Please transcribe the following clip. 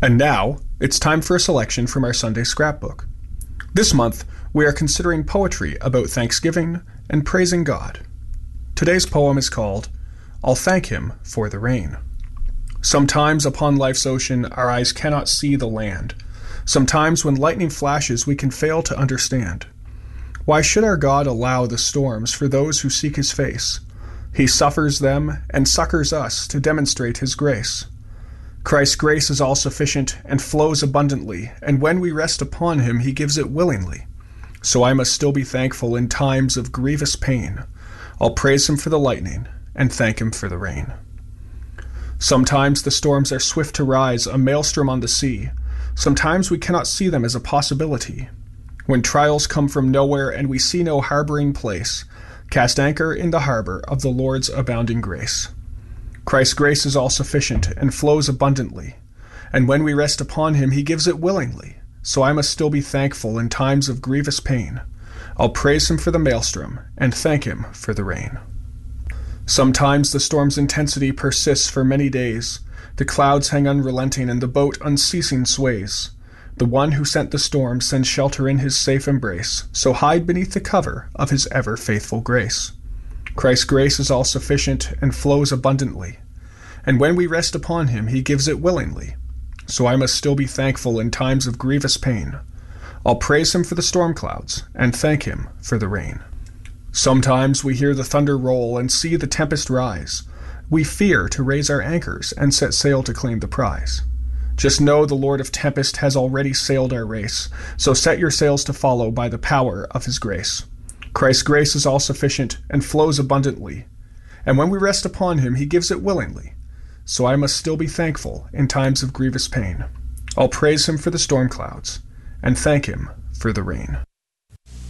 And now, it's time for a selection from our Sunday scrapbook. This month, we are considering poetry about Thanksgiving and praising God. Today's poem is called, "I'll Thank Him for the Rain." Sometimes upon life's ocean, our eyes cannot see the land. Sometimes when lightning flashes, we can fail to understand. Why should our God allow the storms for those who seek His face? He suffers them and succors us to demonstrate His grace. Christ's grace is all sufficient and flows abundantly, and when we rest upon Him, He gives it willingly. So I must still be thankful in times of grievous pain. I'll praise Him for the lightning and thank Him for the rain. Sometimes the storms are swift to rise, a maelstrom on the sea. Sometimes we cannot see them as a possibility. When trials come from nowhere and we see no harboring place, cast anchor in the harbor of the Lord's abounding grace. Christ's grace is all sufficient and flows abundantly, and when we rest upon Him, He gives it willingly. So I must still be thankful in times of grievous pain. I'll praise Him for the maelstrom and thank Him for the rain. Sometimes the storm's intensity persists for many days. The clouds hang unrelenting and the boat unceasing sways. The One who sent the storm sends shelter in His safe embrace, so hide beneath the cover of His ever-faithful grace. Christ's grace is all sufficient and flows abundantly, and when we rest upon Him, He gives it willingly. So I must still be thankful in times of grievous pain. I'll praise Him for the storm clouds and thank Him for the rain. Sometimes we hear the thunder roll and see the tempest rise. We fear to raise our anchors and set sail to claim the prize. Just know the Lord of tempest has already sailed our race, so set your sails to follow by the power of His grace. Christ's grace is all sufficient and flows abundantly, and when we rest upon Him, He gives it willingly. So I must still be thankful in times of grievous pain. I'll praise Him for the storm clouds and thank Him for the rain.